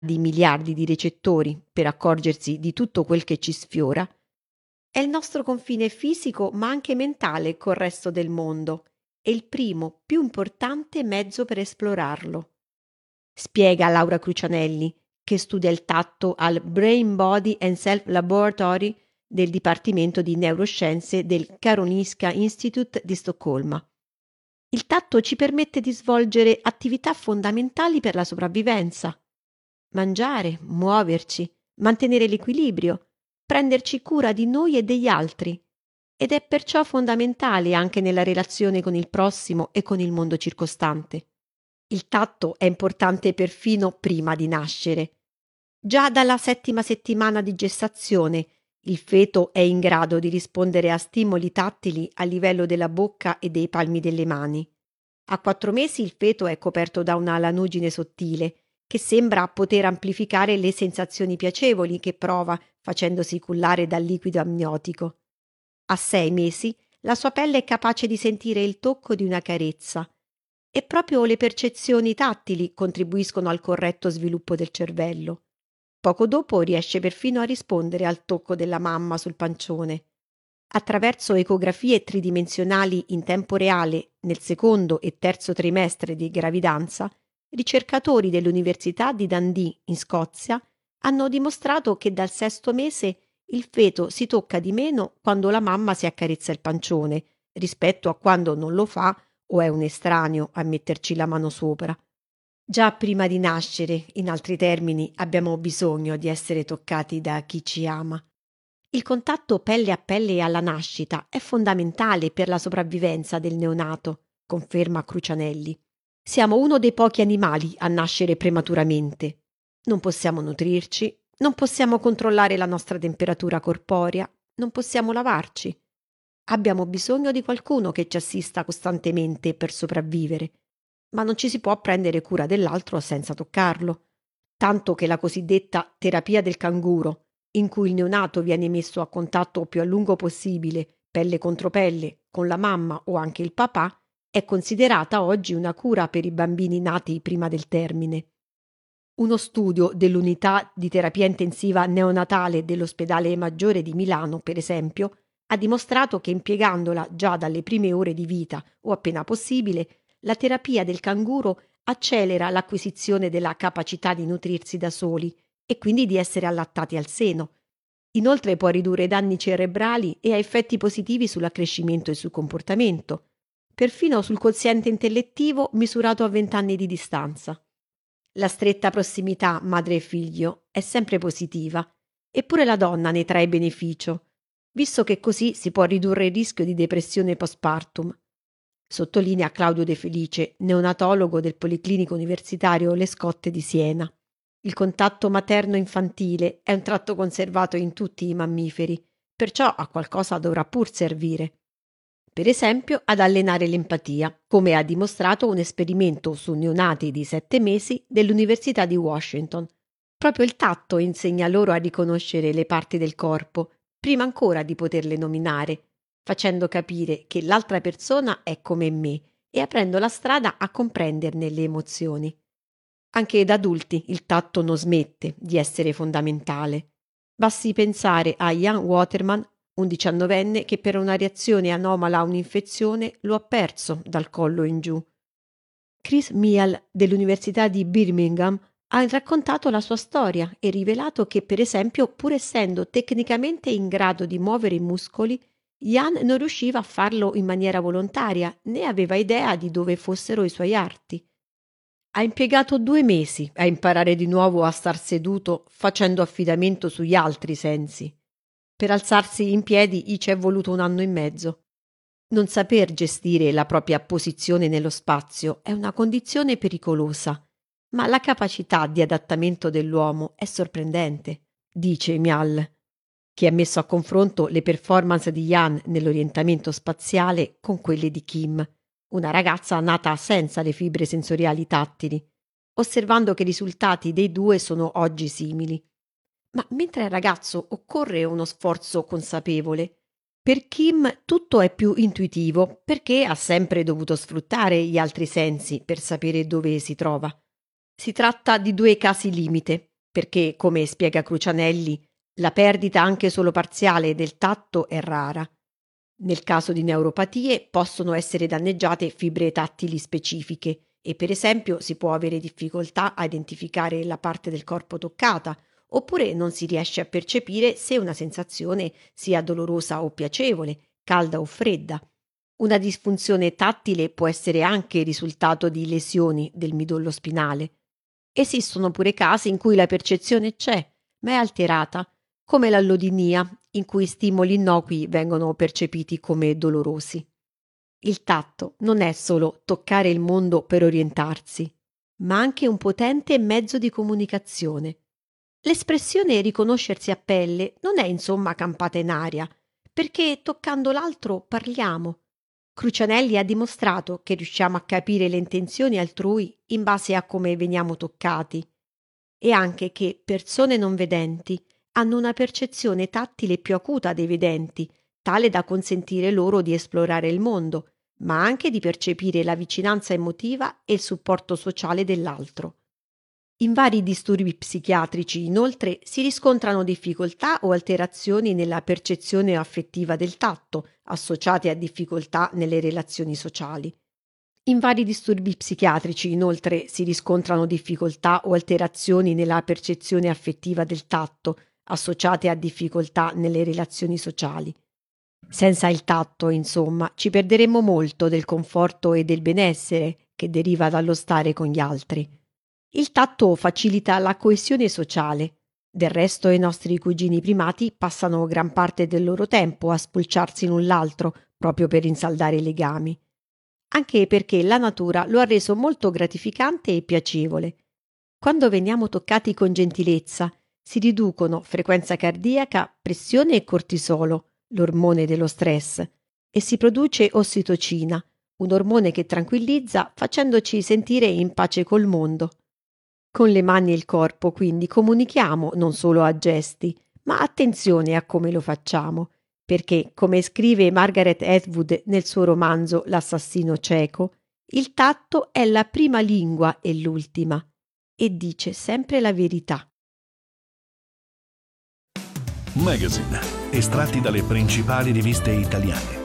di miliardi di recettori per accorgersi di tutto quel che ci sfiora, è il nostro confine fisico ma anche mentale col resto del mondo e il primo, più importante mezzo per esplorarlo. Spiega Laura Crucianelli, che studia il tatto al Brain Body and Self Laboratory del Dipartimento di Neuroscienze del Karolinska Institute di Stoccolma. Il tatto ci permette di svolgere attività fondamentali per la sopravvivenza. Mangiare, muoverci, mantenere l'equilibrio, prenderci cura di noi e degli altri. Ed è perciò fondamentale anche nella relazione con il prossimo e con il mondo circostante. Il tatto è importante perfino prima di nascere. Già dalla 7ª settimana di gestazione il feto è in grado di rispondere a stimoli tattili a livello della bocca e dei palmi delle mani. A 4 mesi il feto è coperto da una lanugine sottile che sembra poter amplificare le sensazioni piacevoli che prova facendosi cullare dal liquido amniotico. A 6 mesi la sua pelle è capace di sentire il tocco di una carezza e proprio le percezioni tattili contribuiscono al corretto sviluppo del cervello. Poco dopo riesce perfino a rispondere al tocco della mamma sul pancione. Attraverso ecografie tridimensionali in tempo reale nel secondo e terzo trimestre di gravidanza, ricercatori dell'Università di Dundee in Scozia hanno dimostrato che dal 6° mese il feto si tocca di meno quando la mamma si accarezza il pancione rispetto a quando non lo fa o è un estraneo a metterci la mano sopra. Già prima di nascere, in altri termini, abbiamo bisogno di essere toccati da chi ci ama. Il contatto pelle a pelle alla nascita è fondamentale per la sopravvivenza del neonato, conferma Crucianelli. Siamo uno dei pochi animali a nascere prematuramente. Non possiamo nutrirci, non possiamo controllare la nostra temperatura corporea, non possiamo lavarci. Abbiamo bisogno di qualcuno che ci assista costantemente per sopravvivere, ma non ci si può prendere cura dell'altro senza toccarlo. Tanto che la cosiddetta terapia del canguro, in cui il neonato viene messo a contatto più a lungo possibile, pelle contro pelle, con la mamma o anche il papà, è considerata oggi una cura per i bambini nati prima del termine. Uno studio dell'unità di terapia intensiva neonatale dell'ospedale Maggiore di Milano, per esempio, ha dimostrato che impiegandola già dalle prime ore di vita o appena possibile, la terapia del canguro accelera l'acquisizione della capacità di nutrirsi da soli e quindi di essere allattati al seno. Inoltre può ridurre danni cerebrali e ha effetti positivi sull'accrescimento e sul comportamento, perfino sul quoziente intellettivo misurato a 20 anni di distanza. La stretta prossimità madre e figlio è sempre positiva, eppure la donna ne trae beneficio, visto che così si può ridurre il rischio di depressione postpartum. Sottolinea Claudio De Felice, neonatologo del Policlinico Universitario Le Scotte di Siena. Il contatto materno-infantile è un tratto conservato in tutti i mammiferi, perciò a qualcosa dovrà pur servire. Per esempio ad allenare l'empatia, come ha dimostrato un esperimento su neonati di 7 mesi dell'Università di Washington. Proprio il tatto insegna loro a riconoscere le parti del corpo, prima ancora di poterle nominare, facendo capire che l'altra persona è come me e aprendo la strada a comprenderne le emozioni. Anche da adulti il tatto non smette di essere fondamentale. Basti pensare a Ian Waterman, un 19enne che per una reazione anomala a un'infezione lo ha perso dal collo in giù. Chris Meal dell'Università di Birmingham ha raccontato la sua storia e rivelato che, per esempio, pur essendo tecnicamente in grado di muovere i muscoli, Ian non riusciva a farlo in maniera volontaria né aveva idea di dove fossero i suoi arti. Ha impiegato 2 mesi a imparare di nuovo a star seduto facendo affidamento sugli altri sensi. Per alzarsi in piedi gli c'è voluto 1 anno e mezzo. Non saper gestire la propria posizione nello spazio è una condizione pericolosa, ma la capacità di adattamento dell'uomo è sorprendente, dice Mial, che ha messo a confronto le performance di Jan nell'orientamento spaziale con quelle di Kim, una ragazza nata senza le fibre sensoriali tattili, osservando che i risultati dei due sono oggi simili. Ma mentre al ragazzo occorre uno sforzo consapevole, per Kim tutto è più intuitivo perché ha sempre dovuto sfruttare gli altri sensi per sapere dove si trova. Si tratta di 2 casi limite. perché, come spiega Crucianelli, la perdita anche solo parziale del tatto è rara. Nel caso di neuropatie possono essere danneggiate fibre tattili specifiche e per esempio si può avere difficoltà a identificare la parte del corpo toccata, oppure non si riesce a percepire se una sensazione sia dolorosa o piacevole, calda o fredda. Una disfunzione tattile può essere anche il risultato di lesioni del midollo spinale. Esistono pure casi in cui la percezione c'è, ma è alterata, come l'allodinia, in cui stimoli innocui vengono percepiti come dolorosi. Il tatto non è solo toccare il mondo per orientarsi, ma anche un potente mezzo di comunicazione. L'espressione riconoscersi a pelle non è insomma campata in aria, perché toccando l'altro parliamo. Crucianelli ha dimostrato che riusciamo a capire le intenzioni altrui in base a come veniamo toccati e anche che persone non vedenti hanno una percezione tattile più acuta dei vedenti, tale da consentire loro di esplorare il mondo, ma anche di percepire la vicinanza emotiva e il supporto sociale dell'altro. In vari disturbi psichiatrici, inoltre, si riscontrano difficoltà o alterazioni nella percezione affettiva del tatto, associate a difficoltà nelle relazioni sociali. In vari disturbi psichiatrici, inoltre, si riscontrano difficoltà o alterazioni nella percezione affettiva del tatto, associate a difficoltà nelle relazioni sociali. Senza il tatto, insomma, ci perderemmo molto del conforto e del benessere che deriva dallo stare con gli altri. Il tatto facilita la coesione sociale. Del resto i nostri cugini primati passano gran parte del loro tempo a spulciarsi l'un l'altro proprio per rinsaldare i legami. Anche perché la natura lo ha reso molto gratificante e piacevole. Quando veniamo toccati con gentilezza, si riducono frequenza cardiaca, pressione e cortisolo, l'ormone dello stress, e si produce ossitocina, un ormone che tranquillizza facendoci sentire in pace col mondo. Con le mani e il corpo, quindi, comunichiamo non solo a gesti, ma attenzione a come lo facciamo, perché, come scrive Margaret Atwood nel suo romanzo L'assassino cieco, il tatto è la prima lingua e l'ultima, e dice sempre la verità. Magazine, estratti dalle principali riviste italiane.